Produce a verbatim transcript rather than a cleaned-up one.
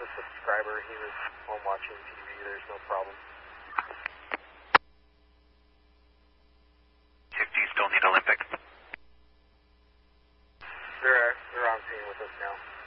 subscriber. He was home watching T V. There's no problem. Do you still need Olympic? They're, they're on scene with us now.